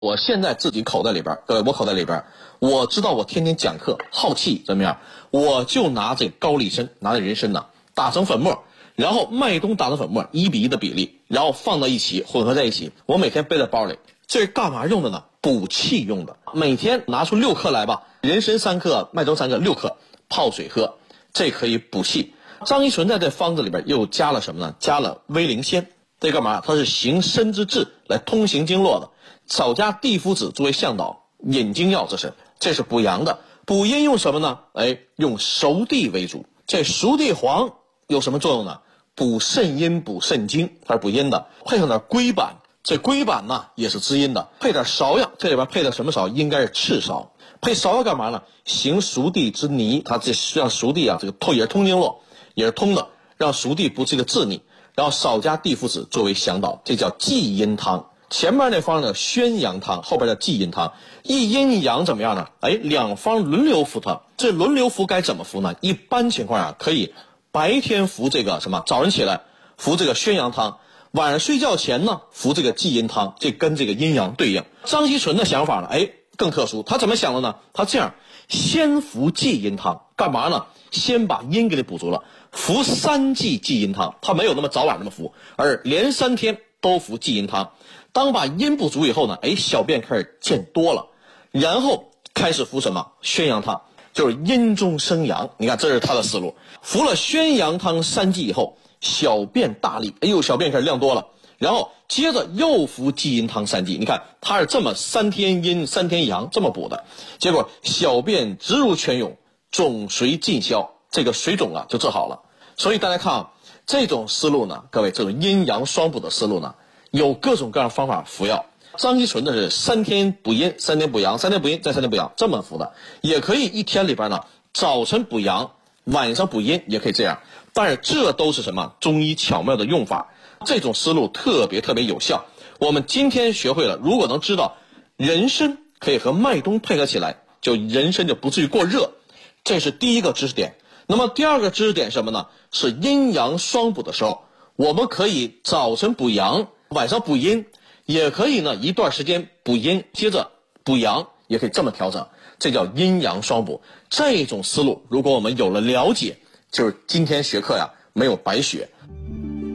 我现在自己口袋里边，各位，我口袋里边，我知道我天天讲课耗气怎么样，我就拿这高丽参，拿这人参呢打成粉末，然后麦冬打成粉末1:1的比例，然后放到一起混合在一起，我每天背在包里。这是干嘛用的呢？补气用的。每天拿出6克来吧，人参3克，麦冬3克，6克泡水喝，这可以补气。张一纯在这方子里边又加了什么呢？加了威灵仙。这干嘛？它是行参之志，来通行经络的。少加地肤子作为向导，引经药，这是补阳的。补阴用什么呢？用熟地为主。这熟地黄有什么作用呢？补肾阴，补肾精，它是补阴的。配上点龟板，这龟板呢也是滋阴的。配点芍药，这里边配的什么芍？应该是赤芍。配芍药干嘛呢？行熟地之泥，它这让熟地啊这个也是通经络，也是通的，让熟地不是一个滞腻。然后少加地肤子作为向导，这叫济阴汤。前面那方呢宣阳汤，后边叫济阴汤。一阴一阳怎么样呢？两方轮流服它。这轮流服该怎么服呢？一般情况下可以白天服这个什么，早上起来服这个宣阳汤，晚上睡觉前呢服这个济阴汤，这跟这个阴阳对应。张锡纯的想法呢更特殊，他怎么想的呢？他这样先服济阴汤，干嘛呢？先把阴给你补足了，服3剂济阴汤，他没有那么早晚那么服，而连3天都服济阴汤。当把阴补足以后呢，小便开始见多了，然后开始服什么？宣阳汤，就是阴中生阳。你看，这是他的思路。服了宣阳汤3剂以后，小便大利，小便开始量多了，然后接着又服济阴汤3剂。你看，他是这么3天阴3天阳这么补的，结果小便直如泉涌，肿髓尽消，这个水肿啊就治好了。所以大家看啊，这种思路呢，各位，这种阴阳双补的思路呢，有各种各样的方法服药。张锡纯的是3天补阴3天补阳，3天补阴再3天补阳这么服的，也可以一天里边呢早晨补阳晚上补阴，也可以这样。但是这都是什么？中医巧妙的用法，这种思路特别有效。我们今天学会了，如果能知道人参可以和麦冬配合起来，就人参就不至于过热，这是第一个知识点。那么第二个知识点什么呢？是阴阳双补的时候，我们可以早晨补阳晚上补阴，也可以呢一段时间补阴接着补阳，也可以这么调整，这叫阴阳双补。这种思路如果我们有了了解，就是今天学课呀没有白学。